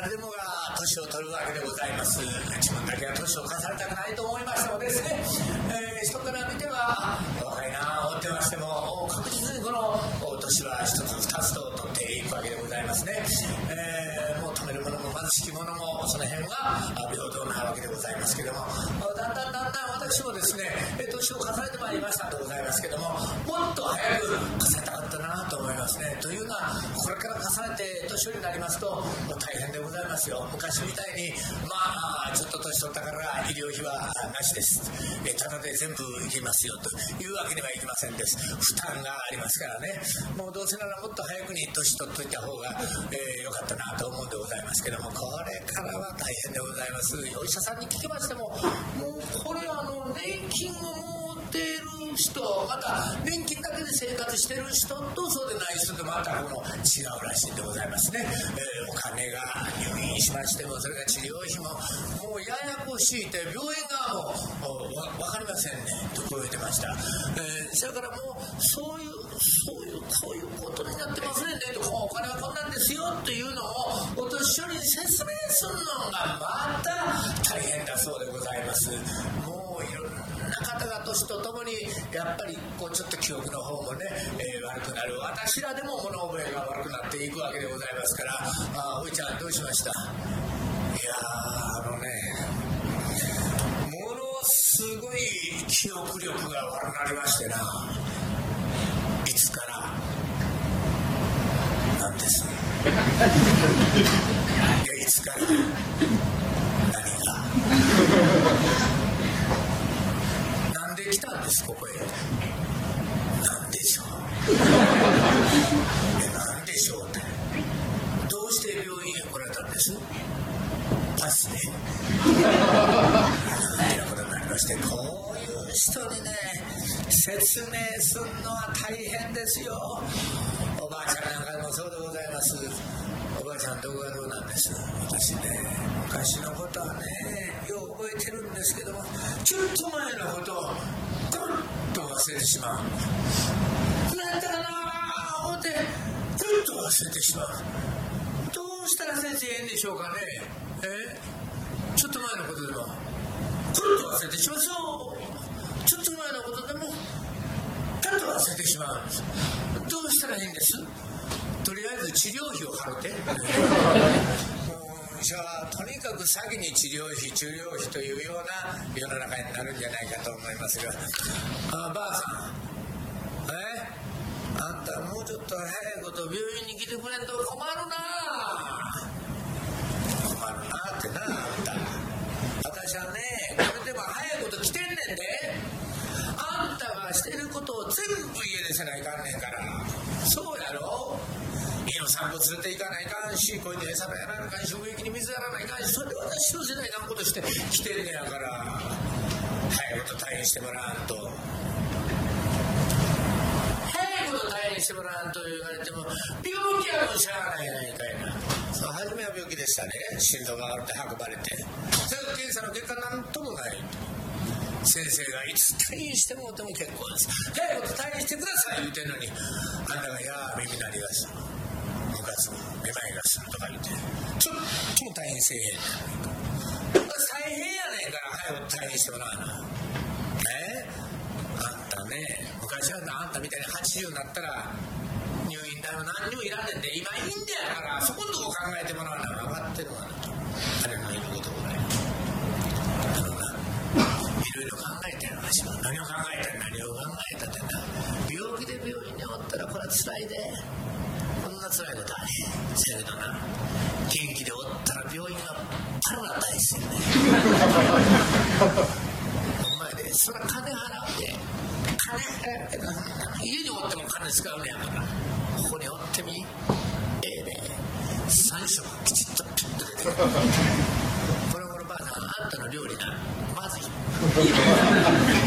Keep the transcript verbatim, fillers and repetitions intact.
誰でもが年を取るわけでございます。自分だけは年を重ねたくないと思いましてもですね、えー、人から見ては若いな思ってましても、確実にこの年は一つ二つと取っていくわけでございますね。えー、もう止めるものも貧しき者もその辺は平等なわけでございますけども、だんだんだんだん私もですね年を重ねてまいりましたとございますけども、もっと早く重ねたかったなと思いますね。というのはこれから重ねて年寄りになりますともう大変でございますよ。昔みたいにまあちょっと年取ったから医療費はなしです、えただで全部いきますよというわけにはいきませんです。負担がありますからね。もうどうせならもっと早くに年取っといた方が、えー、よかったなと思うんでございますけども、これからは大変でございます。お医者さんに聞きましても、もうこれあの年金を持っている人、また年金だけで生活している人とそうでない人とまたこの違うらしいんでございますね。えー、お金が入院しましても、それから治療費ももうややこしいって病院側も分かりませんねとこう言ってました。えー、それからもうそういうそういうこういうことになってますねと、お金はこんなんですよというのをお年寄りに説明するのがまた大変だそうでございます。もういろんな方が年とともにやっぱりこうちょっと記憶の方もね、えー、悪くなる。私らでも物覚えが悪くなっていくわけでございますから、あ、おいちゃんどうしました？いやーあのねものすごい記憶力が悪くなりましてな。いつからなんです。いやいつから何がなんで来たんですここへ。なんでしょうえなんでしょうってどうして病院へ来られたんです。パスでなんてなことになりまして、こういう人にね説明するのは大変ですよ。おばあちゃんなんかでもそうでございます。おばあちゃんどこがどうなんです。私ね昔のことはねよう覚えてるんですけども、ちょっと前のことをゴロッと忘れてしまう。なんだかなー思ってぐっと忘れてしまう。どうしたら先生ええんでしょうかね。えちょっと前のことでもぐるっと忘れてしまう。そうちょっと前のことでもパッと忘れてしまうんです。どうしたらいいんです。とりあえず治療費を払ってじゃあとにかく先に治療費治療費というような世の中になるんじゃないかと思いますが、あばあさんえあんたもうちょっと早いこと病院に来てくれんと困るな困るなってな。あんた私はねこれでも早いこと来てんねんで。あんたがしてることを全部家でせないかんねんから。そうやろ。家の散歩連れて行かないかんし、こういうの餌もやらないかんし、植木に水やらないかんし、それで私のせないかんことして来てんねやから、早いこと退院してもらわんと。早いこと退院してもらわんと言われても、病気はもうしゃあないやないかいな。そう、初めは病気でしたね。心臓が上がって運ばれて。それ検査の結果なんともない。先生がいつ退院してもらっても結構です。早いこと退院してください言うてんのに、あんたがいや耳鳴りがする、ムカつく、めまいがするとか言って、ちょっとも退院せえへんねん。大変やねんから早く退院してもらわな。えあんたね、昔はあんたみたいにはちじゅうになったら入院代は何にもいらんねんで、今いいんだから、そこのとこ考えてもらわな分かってるわなと。彼の言うことぐらい。いろいろ考えてる話は何を考えてる何を考えたってな。病気で病院におったらこれは辛いで。こんな辛いことあれ。せやけどな元気でおったら病院がパラダイスよね。お前でそれは金払うで。金払うけど家におっても金使うねやから、ここにおってみええねさん食きちっとピッと出てくる。これこればあさんあんたの料理なまずい